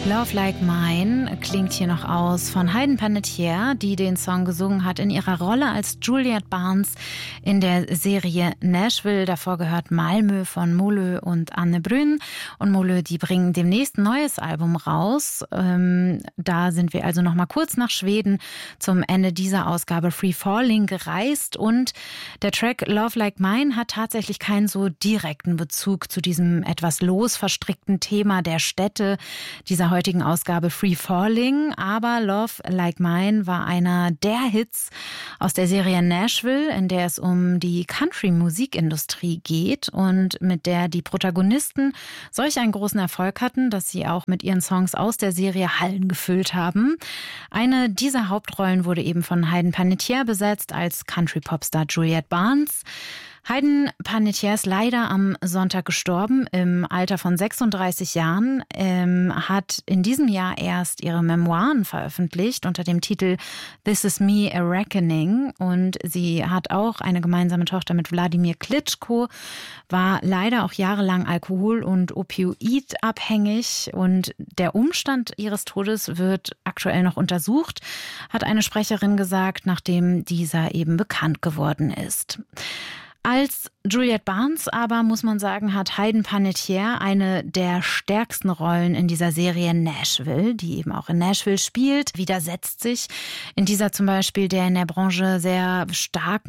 Love Like Mine klingt hier noch aus von Hayden Panettiere, die den Song gesungen hat in ihrer Rolle als Juliette Barnes in der Serie Nashville. Davor gehört Malmö von Molö und Anne Brün. Und Molö, die bringen demnächst ein neues Album raus. Da sind wir also noch mal kurz nach Schweden zum Ende dieser Ausgabe Free Falling gereist. Und der Track Love Like Mine hat tatsächlich keinen so direkten Bezug zu diesem etwas losverstrickten Thema der Städte dieser heutigen Ausgabe Free Falling, aber Love Like Mine war einer der Hits aus der Serie Nashville, in der es um die Country-Musikindustrie geht und mit der die Protagonisten solch einen großen Erfolg hatten, dass sie auch mit ihren Songs aus der Serie Hallen gefüllt haben. Eine dieser Hauptrollen wurde eben von Hayden Panettiere besetzt als Country-Popstar Juliette Barnes. Hayden Panettiere ist leider am Sonntag gestorben, im Alter von 36 Jahren, hat in diesem Jahr erst ihre Memoiren veröffentlicht unter dem Titel This Is Me, A Reckoning. Und sie hat auch eine gemeinsame Tochter mit Wladimir Klitschko, war leider auch jahrelang alkohol- und opioidabhängig. Und der Umstand ihres Todes wird aktuell noch untersucht, hat eine Sprecherin gesagt, nachdem dieser eben bekannt geworden ist. Als Juliette Barnes aber, muss man sagen, hat Hayden Panettiere eine der stärksten Rollen in dieser Serie Nashville, die eben auch in Nashville spielt, widersetzt sich in dieser zum Beispiel der in der Branche sehr stark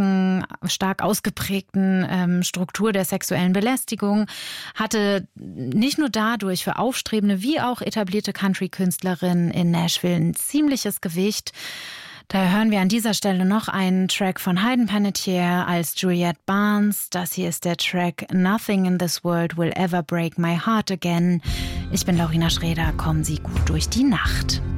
ausgeprägten Struktur der sexuellen Belästigung, hatte nicht nur dadurch für aufstrebende wie auch etablierte Country-Künstlerinnen in Nashville ein ziemliches Gewicht. Daher hören wir an dieser Stelle noch einen Track von Hayden Panettiere als Juliette Barnes. Das hier ist der Track Nothing in this world will ever break my heart again. Ich bin Laurina Schreder. Kommen Sie gut durch die Nacht.